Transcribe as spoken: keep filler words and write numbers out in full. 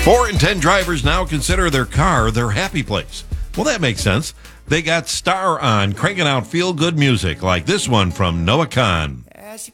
Four in ten drivers now consider their car their happy place. Well, that makes sense. They got Star on, cranking out feel-good music like this one from Noah Kahan.